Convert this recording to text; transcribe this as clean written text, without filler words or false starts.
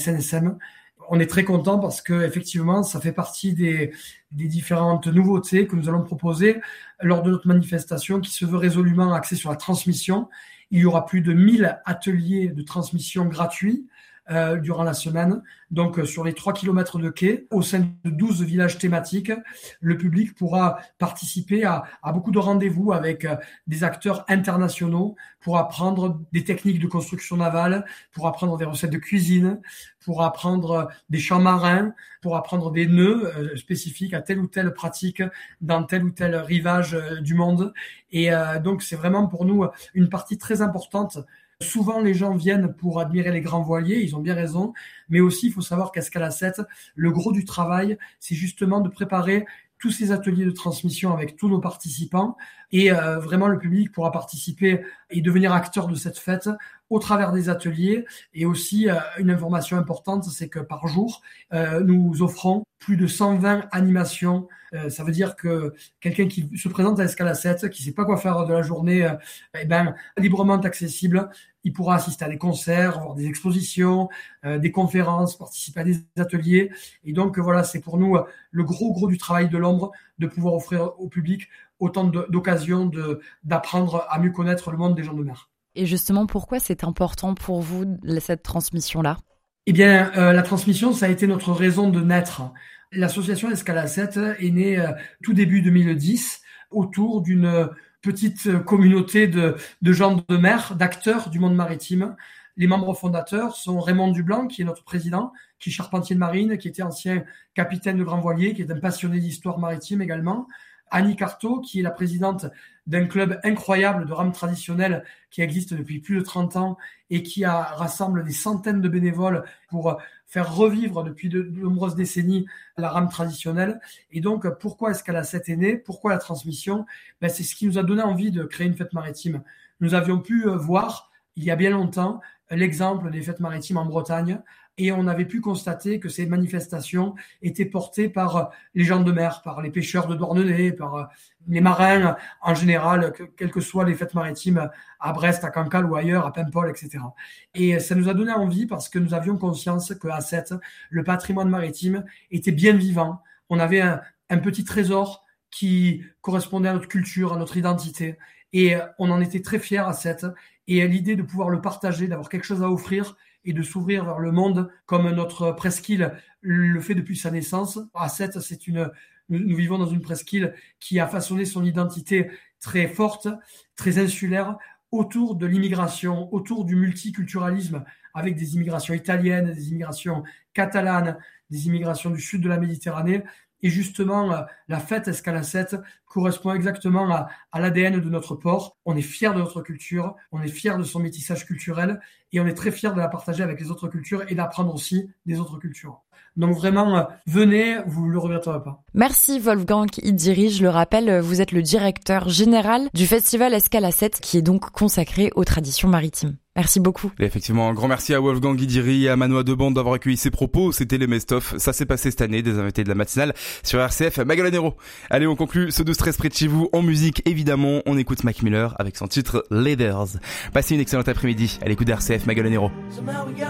SNSM. On est très content parce que effectivement, ça fait partie des différentes nouveautés que nous allons proposer lors de notre manifestation qui se veut résolument axée sur la transmission. Il y aura plus de 1000 ateliers de transmission gratuits durant la semaine. Donc, sur les 3 kilomètres de quai, au sein de 12 villages thématiques, le public pourra participer à beaucoup de rendez-vous avec des acteurs internationaux pour apprendre des techniques de construction navale, pour apprendre des recettes de cuisine, pour apprendre des chants marins, pour apprendre des nœuds spécifiques à telle ou telle pratique dans tel ou tel rivage du monde. Et donc, c'est vraiment pour nous une partie très importante. Souvent, les gens viennent pour admirer les grands voiliers, ils ont bien raison, mais aussi, il faut savoir qu'à Escale à 7, le gros du travail, c'est justement de préparer tous ces ateliers de transmission avec tous nos participants et vraiment le public pourra participer et devenir acteur de cette fête au travers des ateliers. Et aussi, une information importante, c'est que par jour, nous offrons plus de 120 animations. Ça veut dire que quelqu'un qui se présente à Escale à 7, qui sait pas quoi faire de la journée, librement accessible. Il pourra assister à des concerts, voir des expositions, des conférences, participer à des ateliers. Et donc, voilà, c'est pour nous le gros du travail de l'ombre de pouvoir offrir au public autant d'occasions d'apprendre à mieux connaître le monde des gens de mer. Et justement, pourquoi c'est important pour vous, cette transmission-là ? Eh bien, la transmission, ça a été notre raison de naître. L'association Escale à 7 est née tout début 2010 autour d'une petite communauté de gens de mer, d'acteurs du monde maritime. Les membres fondateurs sont Raymond Dublanc, qui est notre président, qui est charpentier de marine, qui était ancien capitaine de grand voilier, qui est un passionné d'histoire maritime également. Annie Carteau, qui est la présidente d'un club incroyable de rames traditionnelles qui existe depuis plus de 30 ans et qui rassemble des centaines de bénévoles pour faire revivre depuis de nombreuses décennies la rame traditionnelle. Et donc, pourquoi Escale à 7 est né ? Pourquoi la transmission ? C'est ce qui nous a donné envie de créer une fête maritime. Nous avions pu voir, il y a bien longtemps, l'exemple des fêtes maritimes en Bretagne, et on avait pu constater que ces manifestations étaient portées par les gens de mer, par les pêcheurs de Douarnenez, par les marins en général, quelles que soient les fêtes maritimes à Brest, à Cancale ou ailleurs, à Paimpol, etc. Et ça nous a donné envie parce que nous avions conscience qu'à 7, le patrimoine maritime était bien vivant. On avait un petit trésor qui correspondait à notre culture, à notre identité. Et on en était très fiers à 7. Et l'idée de pouvoir le partager, d'avoir quelque chose à offrir et de s'ouvrir vers le monde comme notre presqu'île le fait depuis sa naissance. À 7, nous vivons dans une presqu'île qui a façonné son identité très forte, très insulaire, autour de l'immigration, autour du multiculturalisme, avec des immigrations italiennes, des immigrations catalanes, des immigrations du sud de la Méditerranée. Et justement, la fête Escale à 7 correspond exactement à l'ADN de notre port. On est fiers de notre culture, on est fiers de son métissage culturel et on est très fiers de la partager avec les autres cultures et d'apprendre aussi des autres cultures. Donc vraiment, venez, vous ne le regretterez pas. Merci Wolfgang Idiri. Je le rappelle, vous êtes le directeur général du festival Escale à 7 qui est donc consacré aux traditions maritimes. Merci beaucoup. Et effectivement, un grand merci à Wolfgang Idiri et à Manoa Debande d'avoir accueilli ces propos. C'était les Mestoff. Ça s'est passé cette année, des invités de la matinale sur RCF Magalanero. Allez, on conclut ce 12-13 près de chez vous en musique, évidemment. On écoute Mac Miller avec son titre Leaders. Passez une excellente après-midi à l'écoute d'RCF Magalanero.